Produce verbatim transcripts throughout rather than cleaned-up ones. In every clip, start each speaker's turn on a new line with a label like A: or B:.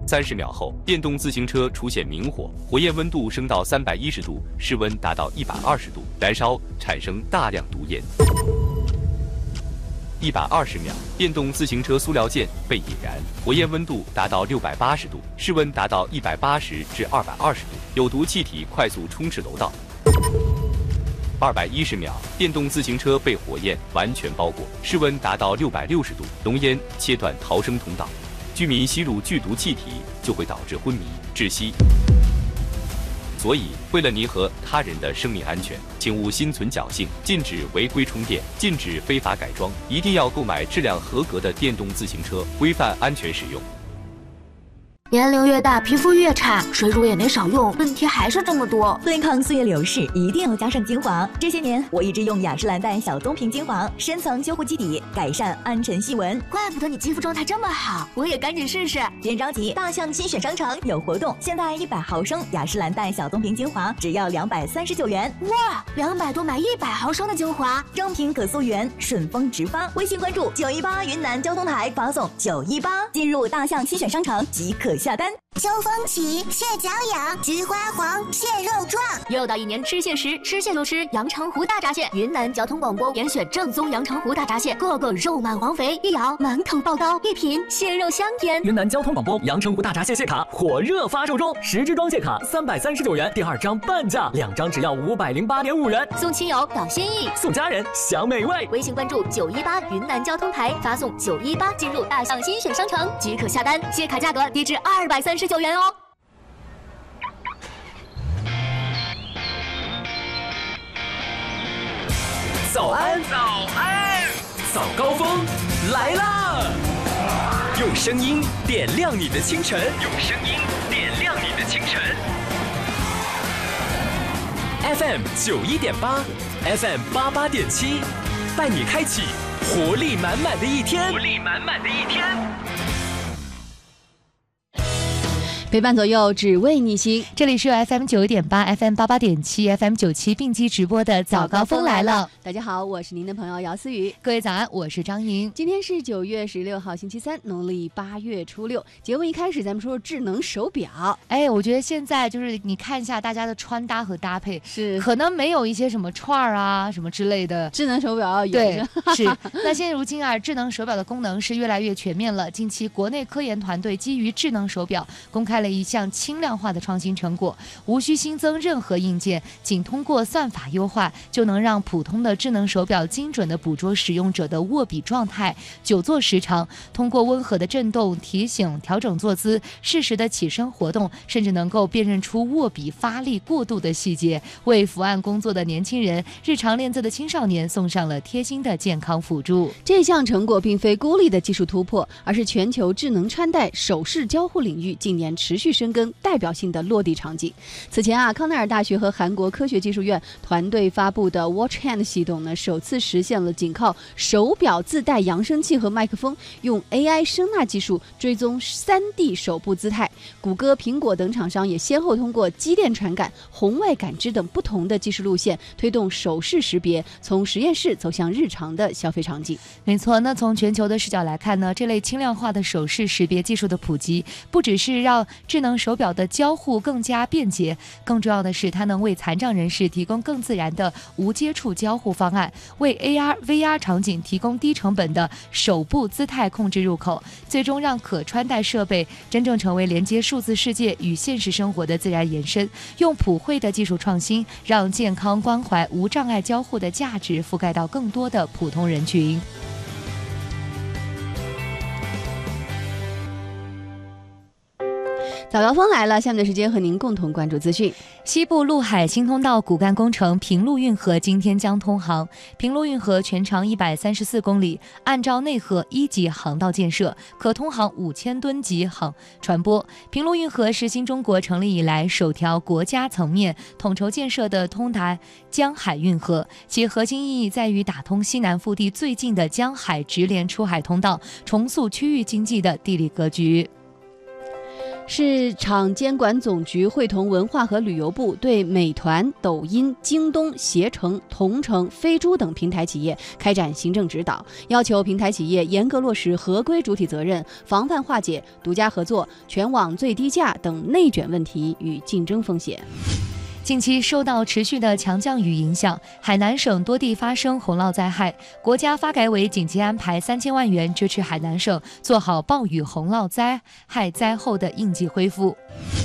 A: 三十秒后，电动自行车出现明火，火焰温度升到三百一十度，室温达到一百二十度，燃烧产生大量毒烟。一百二十秒，电动自行车塑料件被引燃，火焰温度达到六百八十度，室温达到一百八十至二百二十度，有毒气体快速充斥楼道。二百一十秒，电动自行车被火焰完全包裹，室温达到六百六十度，浓烟切断逃生通道，居民吸入剧毒气体就会导致昏迷窒息。所以，为了您和他人的生命安全，请勿心存侥幸，禁止违规充电，禁止非法改装，一定要购买质量合格的电动自行车，规范安全使用。
B: 年龄越大，皮肤越差，水乳也没少用，问题还是这么多。
C: 对抗岁月流逝，一定要加上精华。这些年，我一直用雅诗兰黛小棕瓶精华，深层修护基底，改善暗沉细纹。
B: 怪不得你肌肤状态这么好，我也赶紧试试。
C: 别着急，大象新选商城有活动，现在一百毫升雅诗兰黛小棕瓶精华只要两百三十九元。
B: 哇，两百多买一百毫升的精华，
C: 正品可溯源，顺丰直发。微信关注九一八云南交通台，发送九一八，进入大象新选商城即可下单。
D: 秋风起，蟹脚痒，菊花黄，蟹肉壮。
B: 又到一年吃蟹时，吃蟹就吃阳澄湖大闸蟹。云南交通广播严选正宗阳澄湖大闸蟹，个个肉满黄肥，一咬满口爆刀，一品蟹肉香甜。
E: 云南交通广播阳澄湖大闸蟹蟹卡火热发售中，十支装蟹卡三百三十九元，第二张半价，两张只要五百零八点五元。
B: 送亲友表心意，
E: 送家人享美味。
B: 微信关注九一八云南交通台，发送九一八进入大象新选商城即可下单，蟹卡价格低至二百三十九元哦。
E: 早安，早安，早高峰来啦！用声音点亮你的清晨，用声音点亮你的清晨。F M 九一点八 ，F M 八八点七，带你开启活力满满的一天，活力满满的一天。
F: 陪伴左右，只为你行。这里是 F M 九一点八、F M 八八点七、F M 九七并机直播的早高峰来了。
G: 大家好，我是您的朋友姚思雨。
F: 各位早安，我是张莹。
G: 今天是九月十六号，星期三，农历八月初六。节目一开始，咱们说说智能手表。
F: 哎，我觉得现在就是你看一下大家的穿搭和搭配，
G: 是
F: 可能没有一些什么串儿啊什么之类的。
G: 智能手表有
F: 对是。那现如今啊，智能手表的功能是越来越全面了。近期，国内科研团队基于智能手表公开了一项轻量化的创新成果，无需新增任何硬件，仅通过算法优化，就能让普通的智能手表精准地捕捉使用者的握笔状态、久坐时长，通过温和的震动提醒调整坐姿，适时的起身活动，甚至能够辨认出握笔发力过度的细节，为伏案工作的年轻人、日常练字的青少年送上了贴心的健康辅助。
G: 这项成果并非孤立的技术突破，而是全球智能穿戴首饰交互领域近年持续深耕代表性的落地场景。此前啊，康奈尔大学和韩国科学技术院团队发布的 Watch Hand 系统呢，首次实现了仅靠手表自带扬声器和麦克风，用 A I 声纳技术追踪 三 D 手部姿态。谷歌、苹果等厂商也先后通过肌电传感、红外感知等不同的技术路线，推动手势识别从实验室走向日常的消费场景。
F: 没错，那从全球的视角来看呢，这类轻量化的手势识别技术的普及，不只是让智能手表的交互更加便捷，更重要的是它能为残障人士提供更自然的无接触交互方案，为 A R、V R 场景提供低成本的手部姿态控制入口，最终让可穿戴设备真正成为连接数字世界与现实生活的自然延伸。用普惠的技术创新，让健康关怀、无障碍交互的价值覆盖到更多的普通人群。
G: 早高峰来了，下面的时间和您共同关注资讯。
F: 西部陆海新通道骨干工程平陆运河今天将通航。平陆运河全长一百三十四公里，按照内河一级航道建设，可通航五千吨级航船舶。平陆运河是新中国成立以来首条国家层面统筹建设的通达江海运河，其核心意义在于打通西南腹地最近的江海直连出海通道，重塑区域经济的地理格局。
G: 市场监管总局会同文化和旅游部对美团、抖音、京东、携程、同城、飞猪等平台企业开展行政指导，要求平台企业严格落实合规主体责任，防范化解独家合作、全网最低价等内卷问题与竞争风险。
F: 近期受到持续的强降雨影响，海南省多地发生洪涝灾害，国家发改委紧急安排三千万元支持海南省做好暴雨洪涝灾害灾后的应急恢复。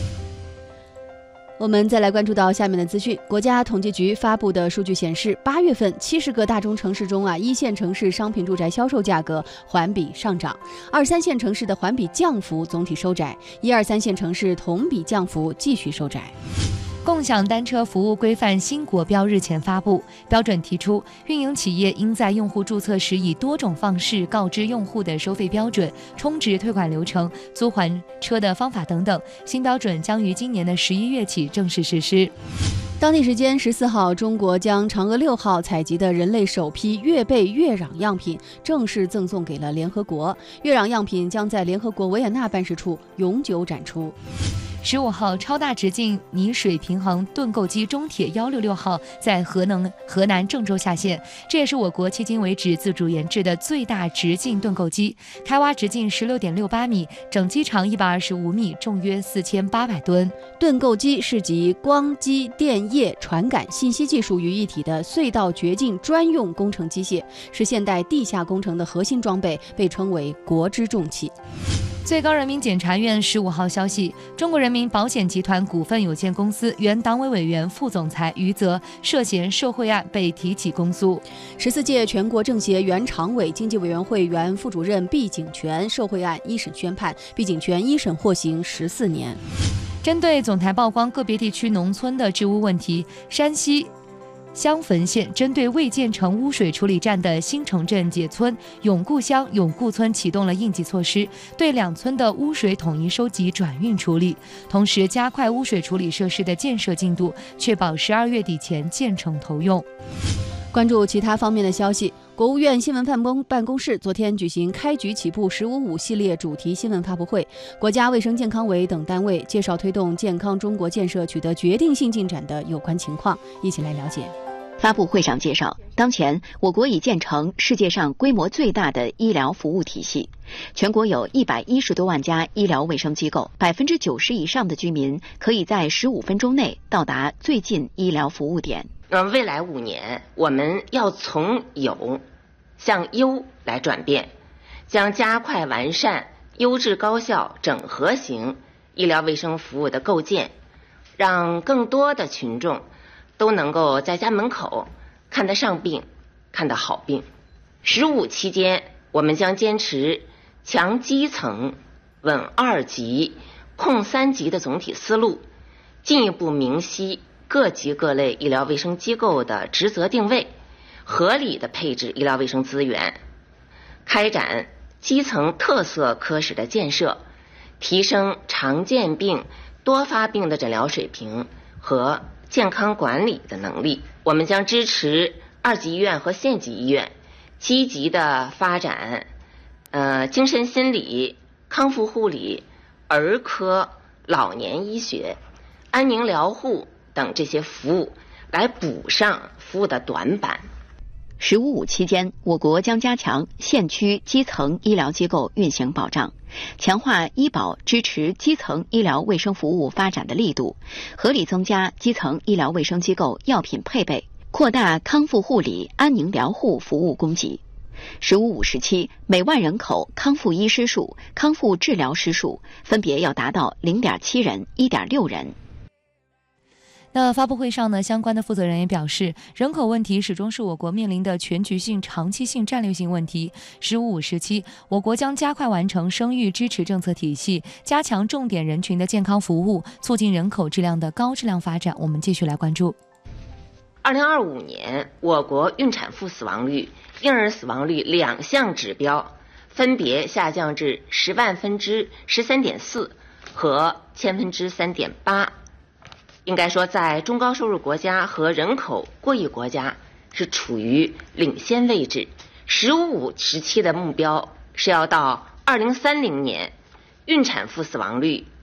G: 我们再来关注到下面的资讯。国家统计局发布的数据显示，八月份七十个大中城市中啊，一线城市商品住宅销售价格环比上涨，二三线城市的环比降幅总体收窄，一二三线城市同比降幅继续收窄。
F: 共享单车服务规范新国标日前发布，标准提出，运营企业应在用户注册时以多种方式告知用户的收费标准、充值退款流程、租还车的方法等等。新标准将于今年的十一月起正式实施。
G: 当地时间十四号，中国将嫦娥六号采集的人类首批月背月壤样品正式赠送给了联合国，月壤样品将在联合国维也纳办事处永久展出。
F: 十五号，超大直径泥水平衡盾构机中铁幺六六号在河能河南郑州下线，这也是我国迄今为止自主研制的最大直径盾构机，开挖直径十六点六八米，整机长一百二十五米，重约四千八百吨。
G: 盾构机是集光机、电液、传感、信息技术于一体的隧道掘进专用工程机械，是现代地下工程的核心装备，被称为国之重器。
F: 最高人民检察院十五号消息，中国人民保险集团股份有限公司原党委委员、副总裁于泽涉嫌受贿案被提起公诉。
G: 十四届全国政协原常委、经济委员会原副主任毕景全受贿案一审宣判，毕景全一审获刑十四年。
F: 针对总台曝光个别地区农村的治污问题，山西襄汾县针对未建成污水处理站的新城镇解村永固乡永固村启动了应急措施，对两村的污水统一收集转运处理，同时加快污水处理设施的建设进度，确保十二月底前建成投用。
G: 关注其他方面的消息，国务院新闻办公办公室昨天举行开局起步十五五系列主题新闻发布会，国家卫生健康委等单位介绍推动健康中国建设取得决定性进展的有关情况，一起来了解。
H: 发布会上介绍，当前我国已建成世界上规模最大的医疗服务体系，全国有一百一十多万家医疗卫生机构，百分之九十以上的居民可以在十五分钟内到达最近医疗服务点。
I: 呃，未来五年，我们要从有向优来转变，将加快完善优质高效整合型医疗卫生服务的构建，让更多的群众都能够在家门口看得上病，看得好病。十五期间，我们将坚持强基层、稳二级、控三级的总体思路，进一步明晰各级各类医疗卫生机构的职责定位，合理的配置医疗卫生资源，开展基层特色科室的建设，提升常见病、多发病的诊疗水平和健康管理的能力。我们将支持二级医院和县级医院积极的发展呃精神心理、康复护理、儿科、老年医学、安宁疗护等这些服务，来补上服务的短板。
H: 十五五期间，我国将加强县区基层医疗机构运行保障，强化医保支持基层医疗卫生服务发展的力度，合理增加基层医疗卫生机构药品配备，扩大康复护理、安宁疗护服务供给。十五五时期，每万人口康复医师数、康复治疗师数分别要达到零点七人、一点六人。
F: 那发布会上呢，相关的负责人也表示，人口问题始终是我国面临的全局性、长期性、战略性问题。十五五时期，我国将加快完成生育支持政策体系，加强重点人群的健康服务，促进人口质量的高质量发展。我们继续来关注。
I: 二零二五年，我国孕产妇死亡率、婴儿死亡率两项指标分别下降至十万分之十三点四和千分之三点八。应该说，在中高收入国家和人口过亿国家是处于领先位置。十五五时期的目标是要到二零三零年，孕产妇死亡率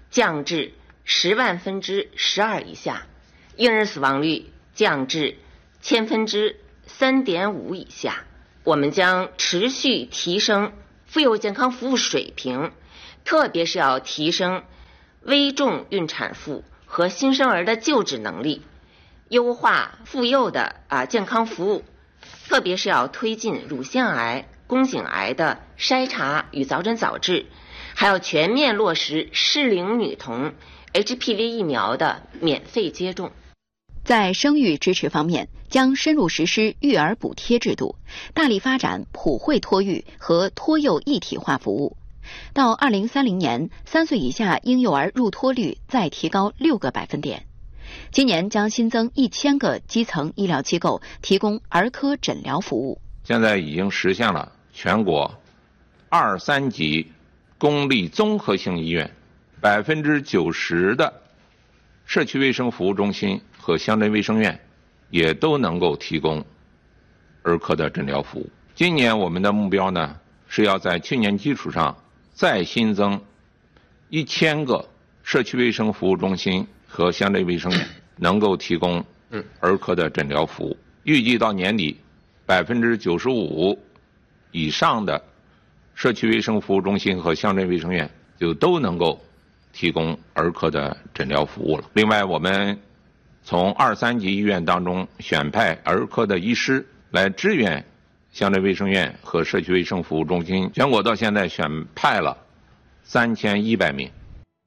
I: 降至十万分之十二以下，婴儿死亡率降至千分之三点五以下。我们将持续提升妇幼健康服务水平，特别是要提升危重孕产妇和新生儿的救治能力，优化妇幼的啊健康服务，特别是要推进乳腺癌、宫颈癌的筛查与早诊早治，还要全面落实适龄女童 H P V 疫苗的免费接种。
H: 在生育支持方面，将深入实施育儿补贴制度，大力发展普惠托育和托幼一体化服务。到二零三零年，三岁以下婴幼儿入托率再提高六个百分点。今年将新增一千个基层医疗机构提供儿科诊疗服务。
J: 现在已经实现了全国二三级公立综合性医院百分之九十的社区卫生服务中心和乡镇卫生院也都能够提供儿科的诊疗服务。今年我们的目标呢，是要在去年基础上再新增一千个社区卫生服务中心和乡镇卫生院能够提供儿科的诊疗服务。预计到年底，百分之九十五以上的社区卫生服务中心和乡镇卫生院就都能够提供儿科的诊疗服务了。另外，我们从二三级医院当中选派儿科的医师来支援乡镇卫生院和社区卫生服务中心，全国到现在选派了三千一百名。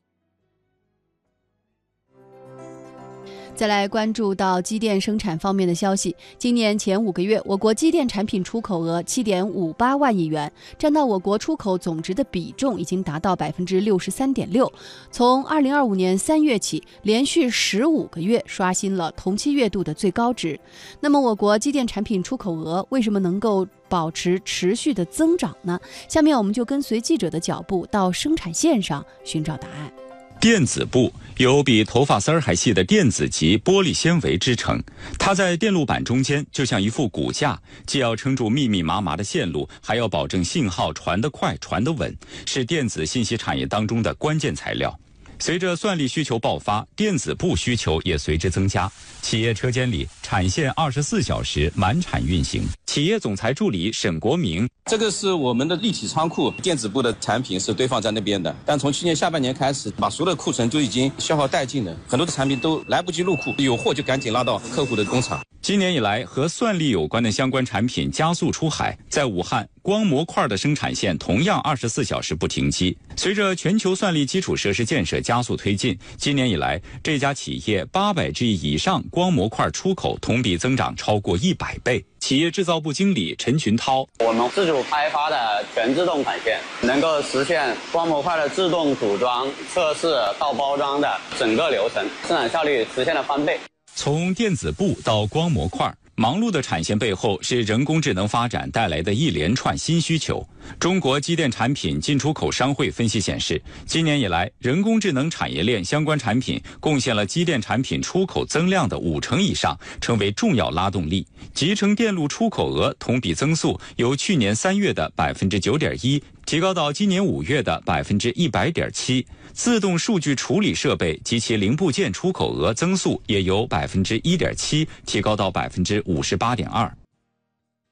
G: 再来关注到机电生产方面的消息。今年前五个月，我国机电产品出口额七点五八万亿元，占到我国出口总值的比重已经达到百分之六十三点六。从二零二五年三月起，连续十五个月刷新了同期月度的最高值。那么，我国机电产品出口额为什么能够保持持续的增长呢？下面我们就跟随记者的脚步到生产线上寻找答案。
K: 电子布由比头发丝儿还细的电子级玻璃纤维织成，它在电路板中间就像一副骨架，既要撑住密密麻麻的线路，还要保证信号传得快、传得稳，是电子信息产业当中的关键材料。随着算力需求爆发，电子布需求也随之增加。企业车间里，产线二十四小时满产运行。企业总裁助理沈国明：
L: 这个是我们的立体仓库，电子布的产品是堆放在那边的。但从去年下半年开始，把所有的库存都已经消耗殆尽了，很多的产品都来不及入库，有货就赶紧拉到客户的工厂。
K: 今年以来，和算力有关的相关产品加速出海。在武汉，光模块的生产线同样二十四小时不停机。随着全球算力基础设施建设加速推进，今年以来，这家企业八百 G 以上光模块出口同比增长超过一百倍。企业制造部经理陈群涛：
M: 我们自主开发的全自动产线，能够实现光模块的自动组装、测试到包装的整个流程，生产效率实现了翻倍。
K: 从电子布到光模块，忙碌的产线背后是人工智能发展带来的一连串新需求。中国机电产品进出口商会分析显示，今年以来，人工智能产业链相关产品贡献了机电产品出口增量的五成以上，成为重要拉动力。集成电路出口额同比增速由去年三月的百分之九点一提高到今年五月的百分之一百点七。自动数据处理设备及其零部件出口额增速也由百分之一点七提高到百分之五十八点二。